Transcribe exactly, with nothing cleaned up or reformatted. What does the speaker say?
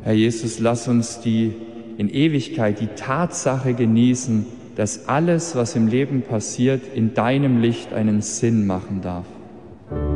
Herr Jesus, lass uns die in Ewigkeit die Tatsache genießen, dass alles, was im Leben passiert, in deinem Licht einen Sinn machen darf.